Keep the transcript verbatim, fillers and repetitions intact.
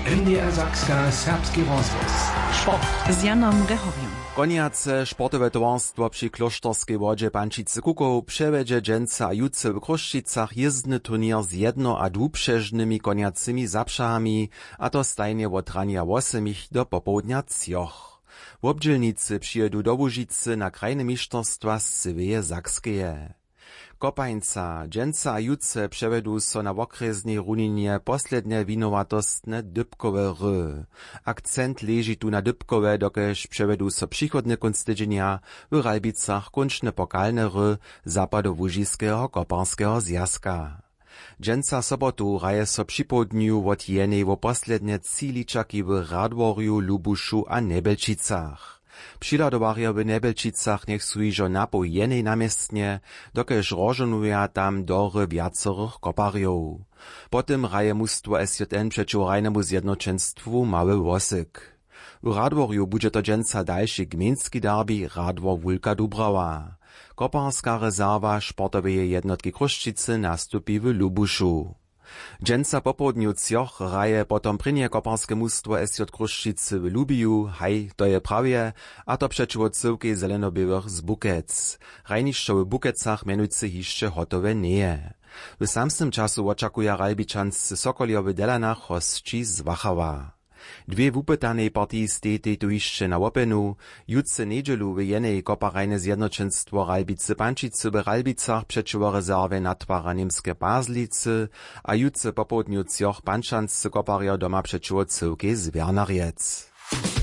M D R Sakska serbski rozhlas. Sport z Janom Rehowiem. Koniace sportowe towarstwo przy Kloštorskej wodźe Pančice Kukow przewiedzie dżęca a jutce w Kruščicach jezdny turnier z jedno- a dwuprzeżnymi koniacymi zaprzahami, a to stajnie od rania osemich do popołudnia cioch. Wobdźelnicy przyjedu do Łužicy na krajne mistrzostwa z Syweje Sakskeje. Kopańca, dżęca a jutce przevedu so na okresnej runinie posledne winowatostne dybkowe ry. Akcent leży tu na dybkowe, dokež przevedu so przychodne kunstydzenia w Ralbicach kunczne pokalne ry Zapadołužiskeho koparskeho zjazka. Dżęca sobotu raje so przy południu od jenej wo posledne ciliczaki w Radworju, Lubuszu a Nebelčicach. Přihladowarja w Nebelčicach niech sujžo napo jenej namiestnie, dokež rožonuja tam dory wiacorych koparjów. Potem raje mustwo S J N przeciw rajnemu zjednoczenstwu mały wosyk. W Radworju bude to dżęca dalszy gminski derby Radwor Wulka Dubrava. Koparska rezerwa sportowej jednotki Kruščice nastupi w Lubuszu. Dżęca po południu cioch raje potom prynie koparskie mustwo S J Kruščice w Lubiju, haj, to je prawie, a to przeciwo cyłki zelenobiałych z Bukec. Rajniszczo w Bukecach mianujcy hiszcze hotowe nie. W samym czasu oczakuje Ralbičanscy Sokoljowy Delanach hostci z Wachawa. Dwie wupytanej partii stety tu jeszcze na łopenu, jutce niedzielu w jenej koparajne zjednoczenstwo Ralbice Pančice w Ralbicach przeciwo rezerwie natwara niemskie Bazlice, a jutce po południu cioch Pančanscy koparja doma przeciwo cyłki z Wernariec.